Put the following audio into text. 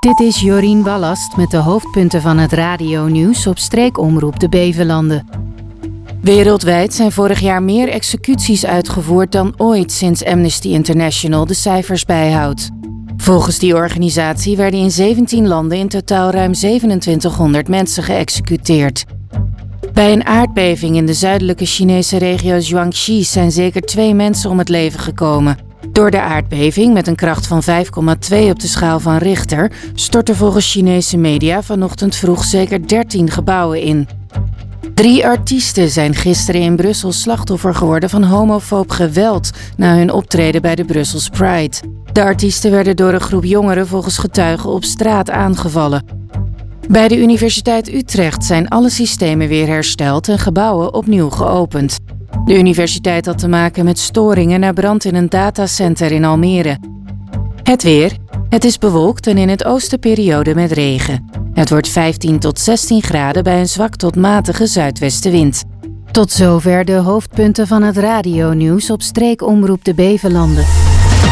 Dit is Jorien Wallast met de hoofdpunten van het radionieuws op streekomroep de Bevelanden. Wereldwijd zijn vorig jaar meer executies uitgevoerd dan ooit sinds Amnesty International de cijfers bijhoudt. Volgens die organisatie werden in 17 landen in totaal ruim 2700 mensen geëxecuteerd. Bij een aardbeving in de zuidelijke Chinese regio Jiangxi zijn zeker 2 mensen om het leven gekomen. Door de aardbeving met een kracht van 5,2 op de schaal van Richter stortten volgens Chinese media vanochtend vroeg zeker 13 gebouwen in. 3 artiesten zijn gisteren in Brussel slachtoffer geworden van homofoob geweld na hun optreden bij de Brussels Pride. De artiesten werden door een groep jongeren volgens getuigen op straat aangevallen. Bij de Universiteit Utrecht zijn alle systemen weer hersteld en gebouwen opnieuw geopend. De universiteit had te maken met storingen na brand in een datacenter in Almere. Het weer. Het is bewolkt en in het oosten periode met regen. Het wordt 15 tot 16 graden bij een zwak tot matige zuidwestenwind. Tot zover de hoofdpunten van het radionieuws op streekomroep de Bevelanden.